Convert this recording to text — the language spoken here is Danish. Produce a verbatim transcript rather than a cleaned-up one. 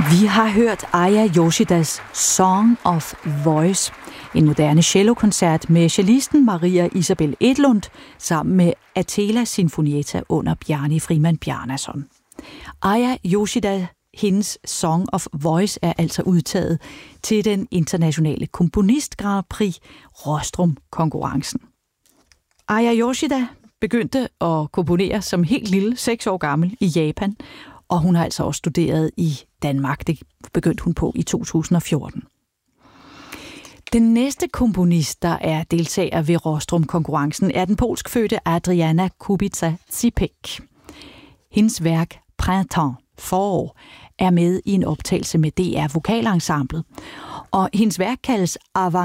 Vi har hørt Aya Yoshidas Song of Voice, en moderne cellokoncert med cellisten Maria Isabel Edlund sammen med Atela Sinfonietta under Bjarni Frimann Bjarnason. Aya Yoshida, hendes Song of Voice, er altså udtaget til den internationale komponist Grand Prix Rostrum-konkurrencen. Aya Yoshida begyndte at komponere som helt lille, seks år gammel, i Japan, og hun har altså også studeret i Danmark. Det begyndte hun på i to tusind og fjorten. Den næste komponist, der er deltager ved Rostrum-konkurrencen, er den polskfødte Adriana Kubica-Zipek. Hendes værk Printemps, forår, er med i en optagelse med D R Vokalensemblet, og hendes værk kaldes Avant